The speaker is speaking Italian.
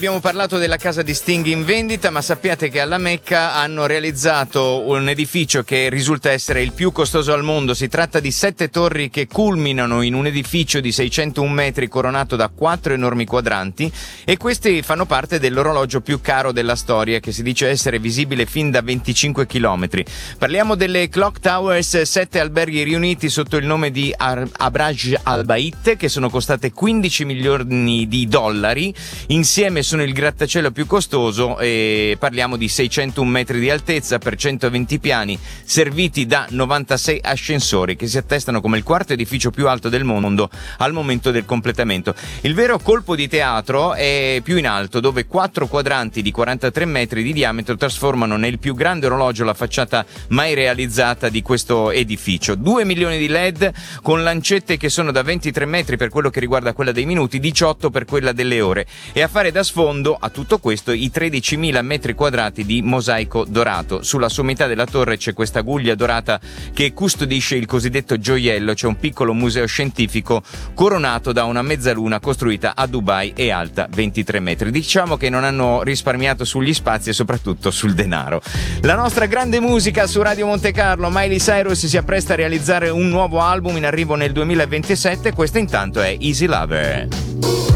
Abbiamo parlato della casa di Sting in vendita, ma sappiate che alla Mecca hanno realizzato un edificio che risulta essere il più costoso al mondo. Si tratta di 7 torri che culminano in un edificio di 601 metri coronato da 4 enormi quadranti, e questi fanno parte dell'orologio più caro della storia, che si dice essere visibile fin da 25 chilometri. Parliamo delle Clock Towers, 7 alberghi riuniti sotto il nome di Abraj Al Bait, che sono costate 15 milioni di dollari. Insieme sono il grattacielo più costoso, e parliamo di 601 metri di altezza per 120 piani, serviti da 96 ascensori che si attestano come il quarto edificio più alto del mondo al momento del completamento. Il vero colpo di teatro è più in alto, dove 4 quadranti di 43 metri di diametro trasformano nel più grande orologio la facciata mai realizzata di questo edificio. 2 milioni di LED con lancette che sono da 23 metri per quello che riguarda quella dei minuti, 18 per quella delle ore, e a fare da sfondo a tutto questo i 13.000 metri quadrati di mosaico dorato. Sulla sommità della torre c'è questa guglia dorata che custodisce il cosiddetto gioiello. C'è un piccolo museo scientifico coronato da una mezzaluna costruita a Dubai e alta 23 metri. Diciamo che non hanno risparmiato sugli spazi e soprattutto sul denaro. La nostra grande musica su Radio Monte Carlo. Miley Cyrus si appresta a realizzare un nuovo album in arrivo nel 2027. Questo intanto è Easy Lover.